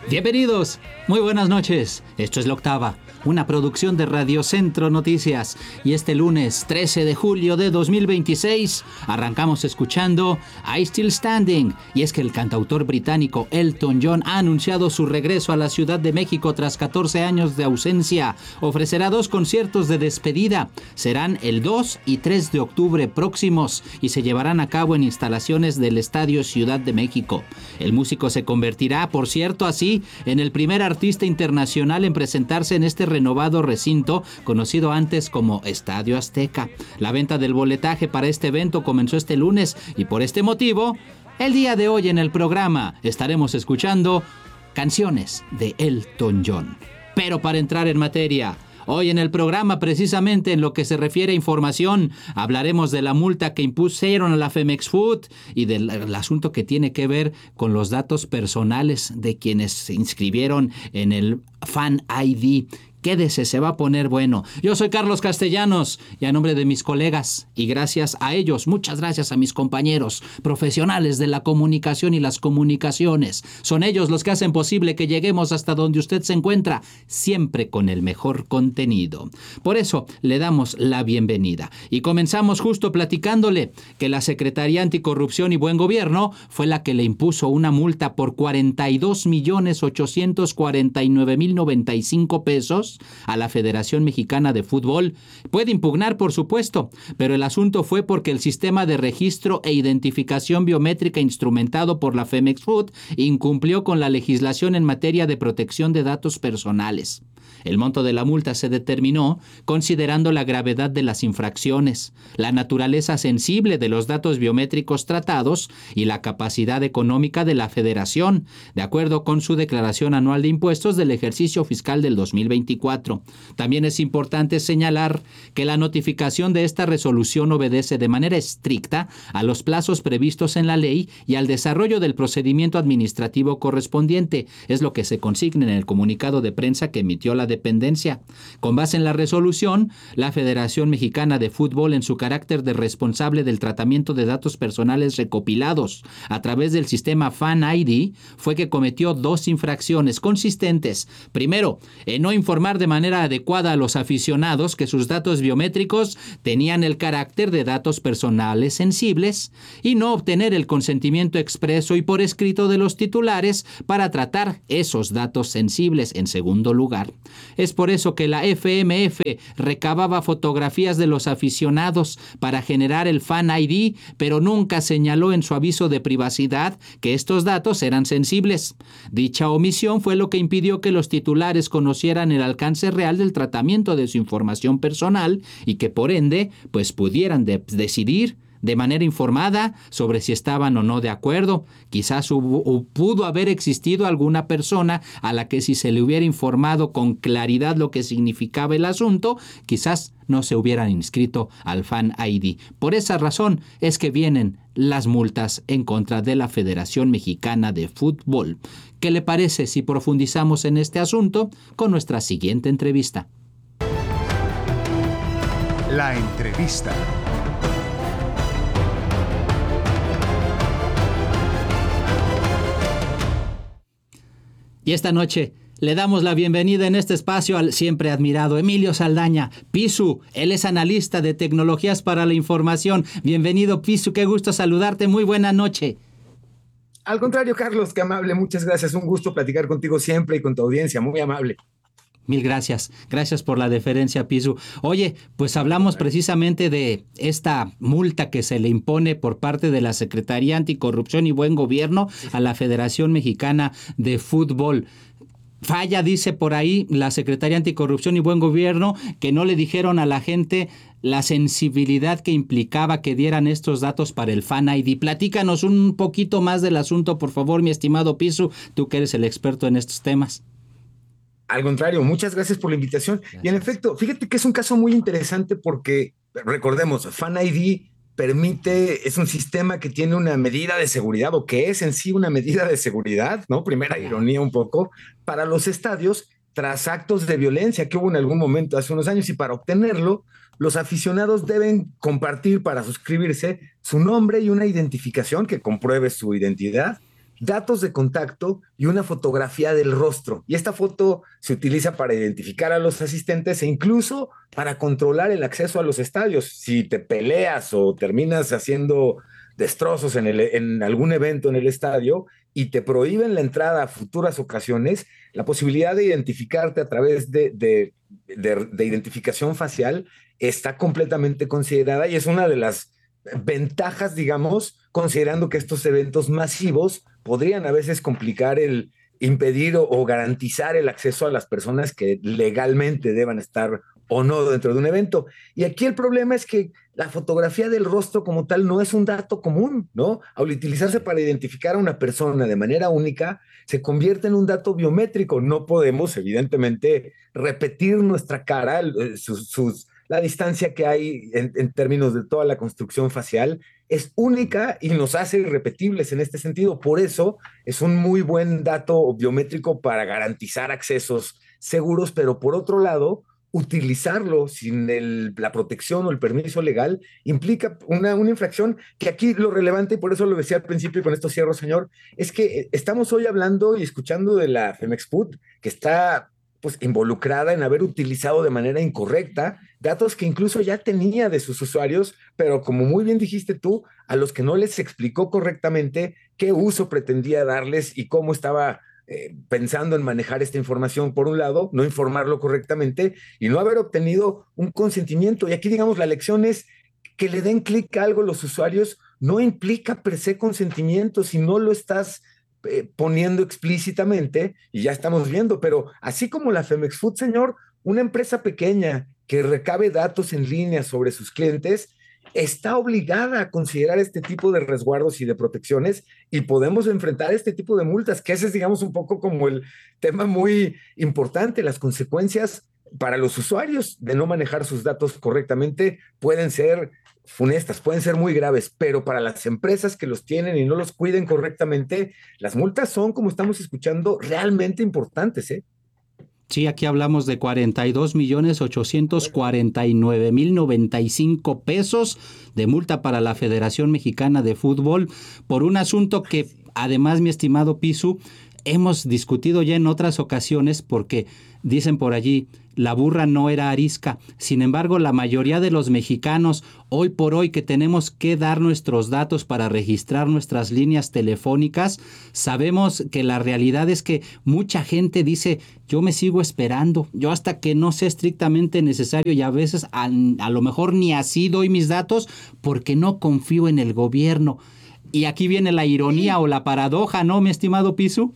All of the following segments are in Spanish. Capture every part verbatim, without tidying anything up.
Bienvenidos, muy buenas noches. Esto es La Octava, una producción de Radio Centro Noticias. Y este lunes trece de julio de dos mil veintiséis arrancamos escuchando I Still Standing. Y es que el cantautor británico Elton John ha anunciado su regreso a la Ciudad de México tras catorce años de ausencia. Ofrecerá dos conciertos de despedida. Serán el dos y tres de octubre próximos y se llevarán a cabo en instalaciones del Estadio Ciudad de México. El músico se convertirá, por cierto, así en el primer artista internacional en presentarse en este renovado recinto, conocido antes como Estadio Azteca. La venta del boletaje para este evento comenzó este lunes y por este motivo, el día de hoy en el programa estaremos escuchando canciones de Elton John. Pero para entrar en materia, hoy en el programa, precisamente en lo que se refiere a información, hablaremos de la multa que impusieron a la Femex Food y del el asunto que tiene que ver con los datos personales de quienes se inscribieron en el Fan I D. Quédese, se va a poner bueno. Yo soy Carlos Castellanos y a nombre de mis colegas y gracias a ellos, muchas gracias a mis compañeros profesionales de la comunicación y las comunicaciones. Son ellos los que hacen posible que lleguemos hasta donde usted se encuentra, siempre con el mejor contenido. Por eso le damos la bienvenida y comenzamos justo platicándole que la Secretaría Anticorrupción y Buen Gobierno fue la que le impuso una multa por cuarenta y dos millones ochocientos cuarenta y nueve mil noventa y cinco pesos a la Federación Mexicana de Fútbol. Puede impugnar, por supuesto, pero el asunto fue porque el sistema de registro e identificación biométrica instrumentado por la Femex Food incumplió con la legislación en materia de protección de datos personales. El monto de la multa se determinó considerando la gravedad de las infracciones, la naturaleza sensible de los datos biométricos tratados y la capacidad económica de la Federación, de acuerdo con su declaración anual de impuestos del ejercicio fiscal del dos mil veinticuatro. También es importante señalar que la notificación de esta resolución obedece de manera estricta a los plazos previstos en la ley y al desarrollo del procedimiento administrativo correspondiente. Es lo que se consigna en el comunicado de prensa que emitió la dependencia. Con base en la resolución, la Federación Mexicana de Fútbol, en su carácter de responsable del tratamiento de datos personales recopilados a través del sistema Fan I D, fue que cometió dos infracciones consistentes. Primero, en no informar de manera adecuada a los aficionados que sus datos biométricos tenían el carácter de datos personales sensibles y no obtener el consentimiento expreso y por escrito de los titulares para tratar esos datos sensibles. En segundo lugar, es por eso que la F M F recababa fotografías de los aficionados para generar el Fan I D, pero nunca señaló en su aviso de privacidad que estos datos eran sensibles. Dicha omisión fue lo que impidió que los titulares conocieran el alcance real del tratamiento de su información personal y que por ende, pues pudieran de- decidir de manera informada sobre si estaban o no de acuerdo. Quizás hubo, o pudo haber existido alguna persona a la que si se le hubiera informado con claridad lo que significaba el asunto, quizás no se hubieran inscrito al Fan I D. Por esa razón es que vienen las multas en contra de la Federación Mexicana de Fútbol. ¿Qué le parece si profundizamos en este asunto con nuestra siguiente entrevista? La entrevista. Y esta noche le damos la bienvenida en este espacio al siempre admirado Emilio Saldaña, Pisu. Él es analista de tecnologías para la información. Bienvenido, Pisu, qué gusto saludarte. Muy buena noche. Al contrario, Carlos, qué amable. Muchas gracias. Un gusto platicar contigo siempre y con tu audiencia. Muy amable. Mil gracias. Gracias por la deferencia, Pisu. Oye, pues hablamos precisamente de esta multa que se le impone por parte de la Secretaría Anticorrupción y Buen Gobierno a la Federación Mexicana de Fútbol. Falla, dice por ahí la Secretaría Anticorrupción y Buen Gobierno, que no le dijeron a la gente la sensibilidad que implicaba que dieran estos datos para el Fan I D. Platícanos un poquito más del asunto, por favor, mi estimado Pisu, tú que eres el experto en estos temas. Al contrario, muchas gracias por la invitación. Gracias. Y en efecto, fíjate que es un caso muy interesante porque, recordemos, Fan I D permite, es un sistema que tiene una medida de seguridad, o que es en sí una medida de seguridad, ¿no? Primera ironía un poco, para los estadios tras actos de violencia que hubo en algún momento hace unos años, y para obtenerlo, los aficionados deben compartir para suscribirse su nombre y una identificación que compruebe su identidad, datos de contacto y una fotografía del rostro. Y esta foto se utiliza para identificar a los asistentes e incluso para controlar el acceso a los estadios. Si te peleas o terminas haciendo destrozos en, el, en algún evento en el estadio y te prohíben la entrada a futuras ocasiones, la posibilidad de identificarte a través de, de, de, de identificación facial está completamente considerada y es una de las ventajas, digamos, considerando que estos eventos masivos podrían a veces complicar el impedir o, o garantizar el acceso a las personas que legalmente deban estar o no dentro de un evento. Y aquí el problema es que la fotografía del rostro como tal no es un dato común, ¿no? Al utilizarse para identificar a una persona de manera única, se convierte en un dato biométrico. No podemos, evidentemente, repetir nuestra cara, sus, sus la distancia que hay en, en términos de toda la construcción facial es única y nos hace irrepetibles en este sentido. Por eso es un muy buen dato biométrico para garantizar accesos seguros, pero por otro lado, utilizarlo sin el, la protección o el permiso legal implica una, una infracción que aquí lo relevante, y por eso lo decía al principio y con esto cierro, señor, es que estamos hoy hablando y escuchando de la Femexput, que está pues involucrada en haber utilizado de manera incorrecta datos que incluso ya tenía de sus usuarios, pero como muy bien dijiste tú, a los que no les explicó correctamente qué uso pretendía darles y cómo estaba eh, pensando en manejar esta información, por un lado, no informarlo correctamente y no haber obtenido un consentimiento. Y aquí, digamos, la lección es que le den clic a algo los usuarios, no implica per se consentimiento si no lo estás Eh, poniendo explícitamente, y ya estamos viendo, pero así como la Femexput, señor, una empresa pequeña que recabe datos en línea sobre sus clientes, está obligada a considerar este tipo de resguardos y de protecciones y podemos enfrentar este tipo de multas, que ese es, digamos, un poco como el tema muy importante. Las consecuencias para los usuarios de no manejar sus datos correctamente pueden ser funestas, pueden ser muy graves, pero para las empresas que los tienen y no los cuiden correctamente, las multas son, como estamos escuchando, realmente importantes, ¿eh? Sí, aquí hablamos de cuarenta y dos millones ochocientos cuarenta y nueve mil noventa y cinco pesos de multa para la Federación Mexicana de Fútbol por un asunto que, además, mi estimado Pisu, hemos discutido ya en otras ocasiones porque dicen por allí, la burra no era arisca. Sin embargo, la mayoría de los mexicanos, hoy por hoy que tenemos que dar nuestros datos para registrar nuestras líneas telefónicas, sabemos que la realidad es que mucha gente dice, yo me sigo esperando, yo hasta que no sea estrictamente necesario y a veces a, a lo mejor ni así doy mis datos porque no confío en el gobierno. Y aquí viene la ironía o la paradoja, ¿no, mi estimado Pisu?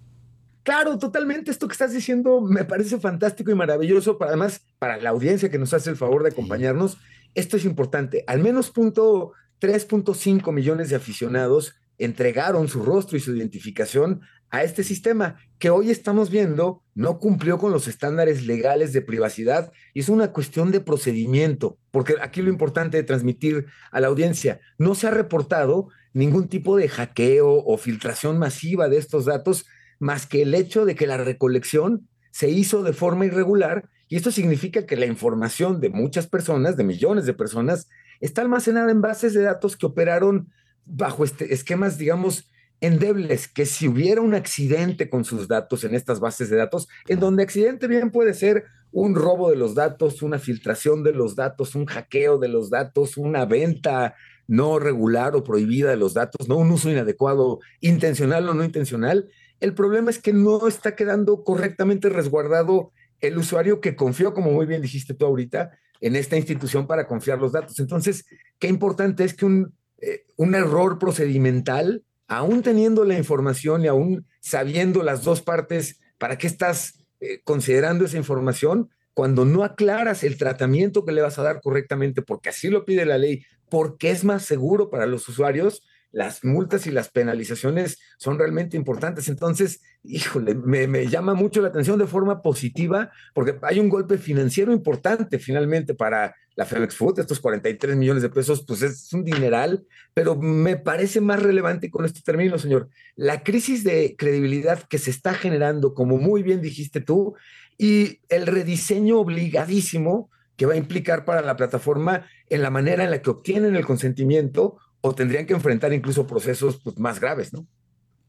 Claro, totalmente. Esto que estás diciendo me parece fantástico y maravilloso. Para, además, para la audiencia que nos hace el favor de acompañarnos, esto es importante. Al menos tres punto cinco millones de aficionados entregaron su rostro y su identificación a este sistema que hoy estamos viendo no cumplió con los estándares legales de privacidad y es una cuestión de procedimiento, porque aquí lo importante de transmitir a la audiencia, no se ha reportado ningún tipo de hackeo o filtración masiva de estos datos, más que el hecho de que la recolección se hizo de forma irregular, y esto significa que la información de muchas personas, de millones de personas, está almacenada en bases de datos que operaron bajo este, esquemas, digamos, endebles, que si hubiera un accidente con sus datos en estas bases de datos, en donde accidente bien puede ser un robo de los datos, una filtración de los datos, un hackeo de los datos, una venta no regular o prohibida de los datos, no un uso inadecuado, intencional o no intencional. El problema es que no está quedando correctamente resguardado el usuario que confió, como muy bien dijiste tú ahorita, en esta institución para confiar los datos. Entonces, qué importante es que un, eh, un error procedimental, aún teniendo la información y aún sabiendo las dos partes, ¿para qué estás eh, considerando esa información? Cuando no aclaras el tratamiento que le vas a dar correctamente, porque así lo pide la ley, porque es más seguro para los usuarios, las multas y las penalizaciones son realmente importantes. Entonces, híjole, me, me llama mucho la atención de forma positiva, porque hay un golpe financiero importante finalmente para la Femexput, estos cuarenta y tres millones de pesos, pues es un dineral, pero me parece más relevante, y con esto termino, señor, la crisis de credibilidad que se está generando, como muy bien dijiste tú, y el rediseño obligadísimo que va a implicar para la plataforma en la manera en la que obtienen el consentimiento o tendrían que enfrentar incluso procesos pues, más graves, ¿no?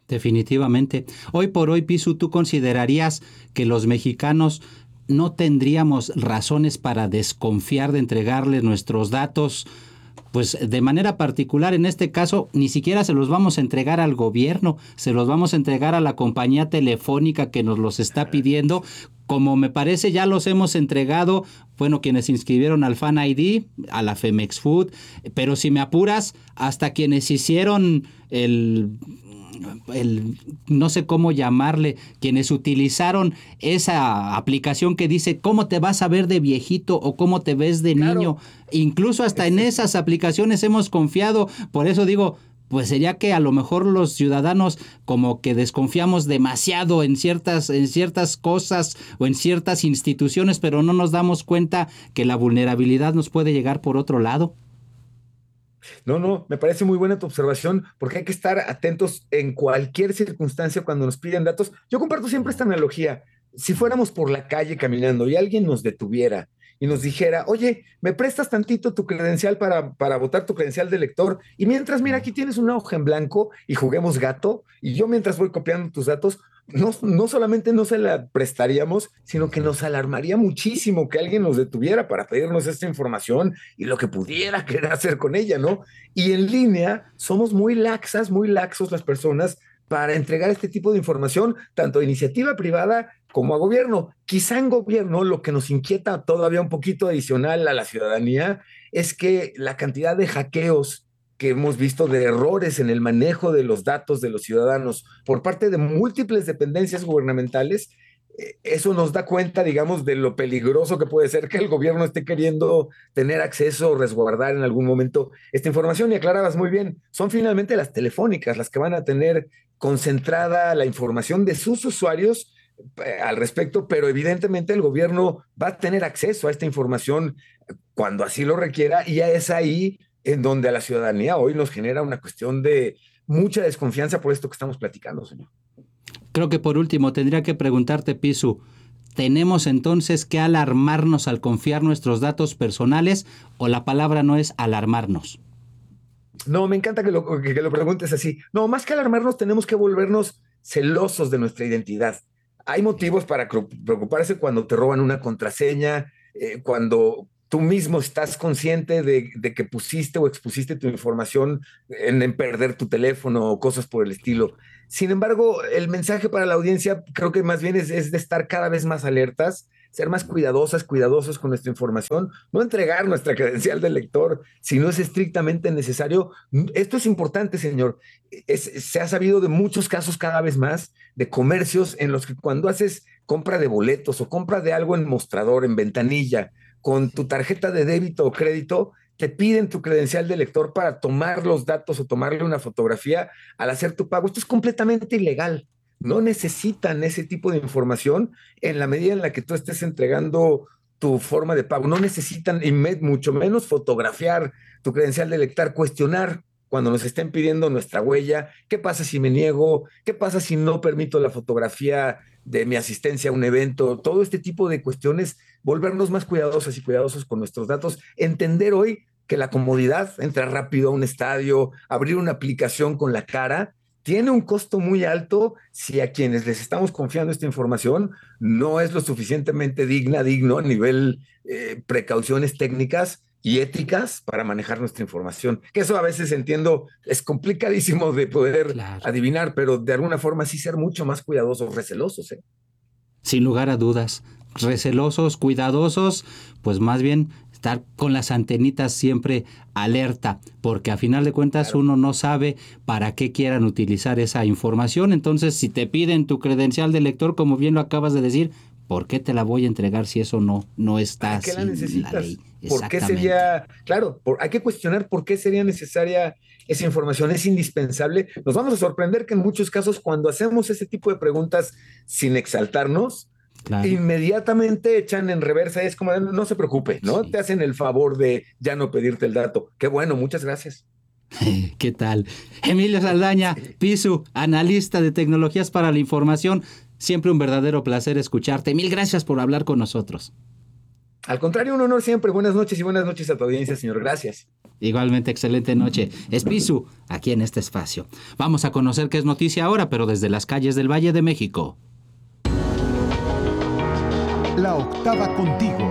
Definitivamente. Hoy por hoy, Pisu, ¿tú considerarías que los mexicanos no tendríamos razones para desconfiar de entregarles nuestros datos? Pues de manera particular, en este caso, ni siquiera se los vamos a entregar al gobierno, se los vamos a entregar a la compañía telefónica que nos los está pidiendo, como me parece ya los hemos entregado, bueno, quienes se inscribieron al Fan I D, a la Femex Food, pero si me apuras, hasta quienes hicieron el... el no sé cómo llamarle, quienes utilizaron esa aplicación que dice cómo te vas a ver de viejito o cómo te ves de Claro. niño, incluso hasta en esas aplicaciones hemos confiado. Por eso digo, pues sería que a lo mejor los ciudadanos como que desconfiamos demasiado en ciertas, en ciertas cosas o en ciertas instituciones, pero no nos damos cuenta que la vulnerabilidad nos puede llegar por otro lado. No, no, me parece muy buena tu observación, porque hay que estar atentos en cualquier circunstancia cuando nos piden datos. Yo comparto siempre esta analogía. Si fuéramos por la calle caminando y alguien nos detuviera y nos dijera, oye, ¿me prestas tantito tu credencial para, para votar tu credencial de lector? Y mientras, mira, aquí tienes una hoja en blanco y juguemos gato, y yo mientras voy copiando tus datos, no, no solamente no se la prestaríamos, sino que nos alarmaría muchísimo que alguien nos detuviera para pedirnos esta información y lo que pudiera querer hacer con ella, ¿no? Y en línea somos muy laxas, muy laxos las personas para entregar este tipo de información, tanto a iniciativa privada como a gobierno. Quizá en gobierno lo que nos inquieta todavía un poquito adicional a la ciudadanía es que la cantidad de hackeos que hemos visto, de errores en el manejo de los datos de los ciudadanos por parte de múltiples dependencias gubernamentales, eh, eso nos da cuenta, digamos, de lo peligroso que puede ser que el gobierno esté queriendo tener acceso o resguardar en algún momento esta información. Y aclarabas muy bien, son finalmente las telefónicas las que van a tener concentrada la información de sus usuarios eh, al respecto, pero evidentemente el gobierno va a tener acceso a esta información cuando así lo requiera, y es ahí en donde a la ciudadanía hoy nos genera una cuestión de mucha desconfianza por esto que estamos platicando, señor. Creo que por último tendría que preguntarte, Pisu, ¿tenemos entonces que alarmarnos al confiar nuestros datos personales o la palabra no es alarmarnos? No, me encanta que lo, que, que lo preguntes así. No, más que alarmarnos, tenemos que volvernos celosos de nuestra identidad. Hay motivos para preocuparse cuando te roban una contraseña, eh, cuando tú mismo estás consciente de, de que pusiste o expusiste tu información en, en perder tu teléfono o cosas por el estilo. Sin embargo, el mensaje para la audiencia creo que más bien es, es de estar cada vez más alertas, ser más cuidadosas, cuidadosos con nuestra información, no entregar nuestra credencial de lector si no es estrictamente necesario. Esto es importante, señor. Es, se ha sabido de muchos casos cada vez más de comercios en los que cuando haces compra de boletos o compra de algo en mostrador, en ventanilla, con tu tarjeta de débito o crédito, te piden tu credencial de lector para tomar los datos o tomarle una fotografía al hacer tu pago. Esto es completamente ilegal. No necesitan ese tipo de información en la medida en la que tú estés entregando tu forma de pago. No necesitan, y me, mucho menos, fotografiar tu credencial de lector, cuestionar cuando nos estén pidiendo nuestra huella. ¿Qué pasa si me niego? ¿Qué pasa si no permito la fotografía de mi asistencia a un evento? Todo este tipo de cuestiones, volvernos más cuidadosas y cuidadosos con nuestros datos. Entender hoy que la comodidad, entrar rápido a un estadio, abrir una aplicación con la cara, tiene un costo muy alto si a quienes les estamos confiando esta información no es lo suficientemente digna, digno a nivel eh, precauciones técnicas y éticas para manejar nuestra información. Que eso a veces entiendo es complicadísimo de poder claro. adivinar, pero de alguna forma sí ser mucho más cuidadosos, recelosos. ¿eh? Sin lugar a dudas, recelosos, cuidadosos, pues más bien estar con las antenitas siempre alerta, porque a final de cuentas claro. uno no sabe para qué quieran utilizar esa información. Entonces, si te piden tu credencial de lector, como bien lo acabas de decir, ¿por qué te la voy a entregar si eso no, no está ¿Para qué la necesitas? La ley? ¿Por qué sería, claro, por, hay que cuestionar por qué sería necesaria esa información? ¿Es indispensable? Nos vamos a sorprender que en muchos casos cuando hacemos ese tipo de preguntas sin exaltarnos, claro. inmediatamente echan en reversa, es como, no se preocupe, ¿no? Sí. Te hacen el favor de ya no pedirte el dato. Qué bueno, muchas gracias. ¿Qué tal? Emilio Saldaña, sí. Pisu, analista de tecnologías para la información. Siempre un verdadero placer escucharte. Mil gracias por hablar con nosotros. Al contrario, un honor siempre. Buenas noches y buenas noches a tu audiencia, señor. Gracias. Igualmente, excelente noche. Es Pisu, aquí en este espacio. Vamos a conocer qué es noticia ahora, pero desde las calles del Valle de México. La octava contigo.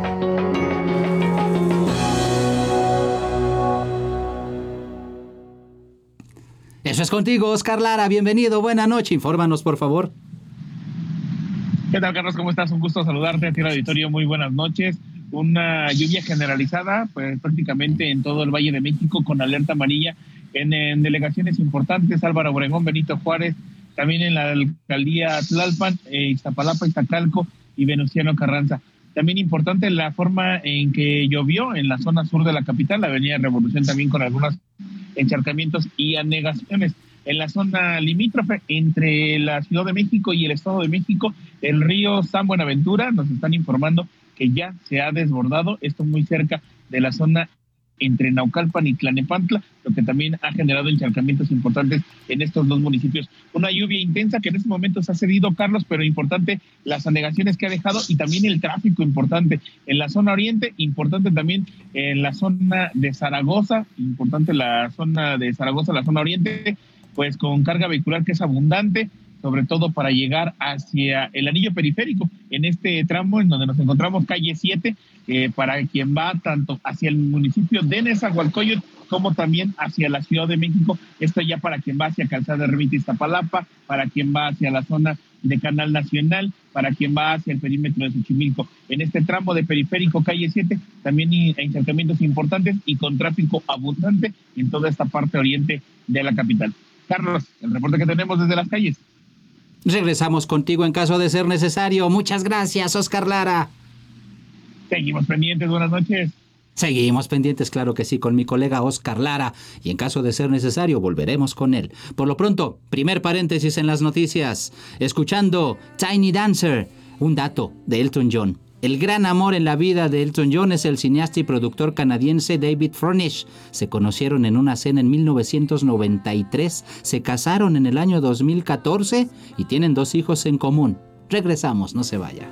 Eso es contigo, Oscar Lara. Bienvenido, buena noche. Infórmanos, por favor. ¿Qué tal, Carlos? ¿Cómo estás? Un gusto saludarte a ti, auditorio. Muy buenas noches. Una lluvia generalizada, pues prácticamente en todo el Valle de México, con alerta amarilla en, en delegaciones importantes: Álvaro Obregón, Benito Juárez, también en la alcaldía Tlalpan, eh, Iztapalapa, Iztacalco y Venustiano Carranza. También importante la forma en que llovió en la zona sur de la capital, la avenida Revolución, también con algunos encharcamientos y anegaciones. En la zona limítrofe entre la Ciudad de México y el Estado de México, el río San Buenaventura, nos están informando que ya se ha desbordado, esto muy cerca de la zona entre Naucalpan y Tlanepantla, lo que también ha generado encharcamientos importantes en estos dos municipios. Una lluvia intensa que en este momento se ha cedido, Carlos, pero importante las anegaciones que ha dejado y también el tráfico importante en la zona oriente, importante también en la zona de Zaragoza, importante la zona de Zaragoza, la zona oriente, pues con carga vehicular que es abundante, sobre todo para llegar hacia el anillo periférico, en este tramo en donde nos encontramos, calle siete, eh, para quien va tanto hacia el municipio de Nezahualcóyotl como también hacia la Ciudad de México. Esto ya para quien va hacia Calzada de Ermita Iztapalapa, para quien va hacia la zona de Canal Nacional, para quien va hacia el perímetro de Xochimilco. En este tramo de periférico, calle siete, también hay encharcamientos importantes y con tráfico abundante en toda esta parte oriente de la capital. Carlos, el reporte que tenemos desde las calles. Regresamos contigo en caso de ser necesario. Muchas gracias, Oscar Lara. Seguimos pendientes, buenas noches. Seguimos pendientes, claro que sí, con mi colega Oscar Lara, y en caso de ser necesario volveremos con él. Por lo pronto, primer paréntesis en las noticias, escuchando Tiny Dancer, un dato de Elton John. El gran amor en la vida de Elton John es el cineasta y productor canadiense David Furnish. Se conocieron en una cena en mil novecientos noventa y tres, se casaron en el año dos mil catorce y tienen dos hijos en común. Regresamos, no se vaya.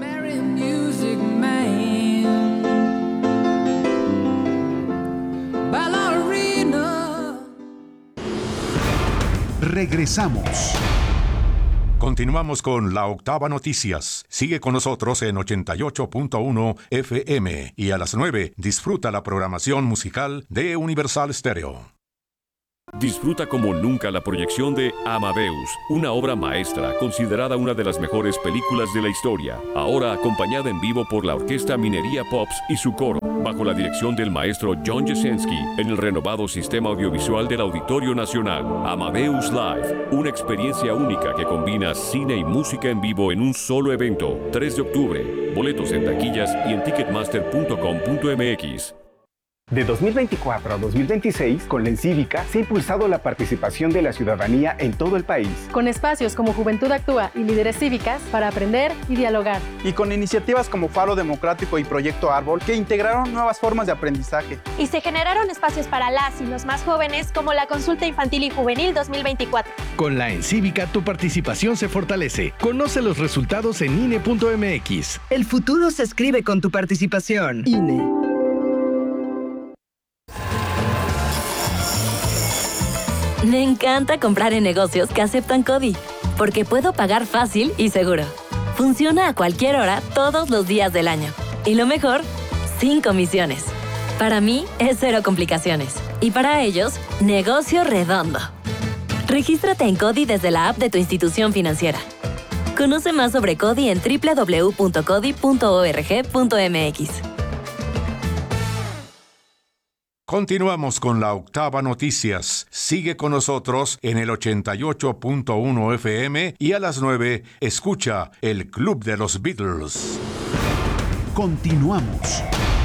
Regresamos. Continuamos con La Octava Noticias. Sigue con nosotros en ochenta y ocho punto uno F M y a las nueve disfruta la programación musical de Universal Stereo. Disfruta como nunca la proyección de Amadeus, una obra maestra considerada una de las mejores películas de la historia, ahora acompañada en vivo por la Orquesta Minería Pops y su coro, bajo la dirección del maestro John Jasinski, en el renovado sistema audiovisual del Auditorio Nacional. Amadeus Live, una experiencia única que combina cine y música en vivo en un solo evento. tres de octubre, boletos en taquillas y en ticketmaster punto com punto m x. De dos mil veinticuatro a dos mil veintiséis, con la Encívica se ha impulsado la participación de la ciudadanía en todo el país. Con espacios como Juventud Actúa y Líderes Cívicas para aprender y dialogar. Y con iniciativas como Faro Democrático y Proyecto Árbol, que integraron nuevas formas de aprendizaje. Y se generaron espacios para las y los más jóvenes, como la Consulta Infantil y Juvenil dos mil veinticuatro. Con la Encívica tu participación se fortalece. Conoce los resultados en I N E punto m x. El futuro se escribe con tu participación. I N E. Me encanta comprar en negocios que aceptan CODI, porque puedo pagar fácil y seguro. Funciona a cualquier hora, todos los días del año. Y lo mejor, sin comisiones. Para mí, es cero complicaciones. Y para ellos, negocio redondo. Regístrate en CODI desde la app de tu institución financiera. Conoce más sobre CODI en doble u doble u doble u punto codi punto org punto m x. Continuamos con La Octava Noticias. Sigue con nosotros en el ochenta y ocho punto uno F M y a las nueve escucha El Club de los Beatles. Continuamos.